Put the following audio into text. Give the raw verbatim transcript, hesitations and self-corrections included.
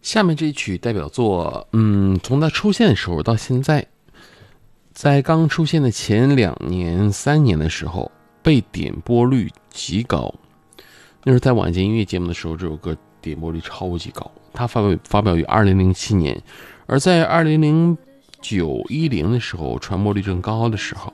下面这一曲代表作，嗯，从它出现的时候到现在，在刚出现的前两年、三年的时候，被点播率极高。那是在晚间音乐节目的时候，这首歌点播率超级高。它发表发表于二零零七年，而在二零零九一零的时候，传播率正高的时候，